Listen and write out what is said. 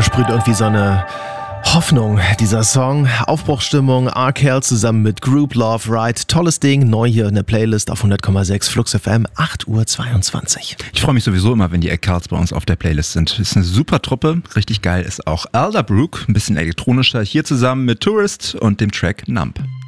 versprüht irgendwie so eine Hoffnung, dieser Song. Aufbruchsstimmung, R. zusammen mit Group Love Ride. Tolles Ding, neu hier in der Playlist auf 100,6 Flux FM, 8:22 Uhr. Ich freue mich sowieso immer, wenn die Eckcarts bei uns auf der Playlist sind. Ist eine super Truppe, richtig geil ist auch Elderbrook, ein bisschen elektronischer, hier zusammen mit Tourist und dem Track Numb.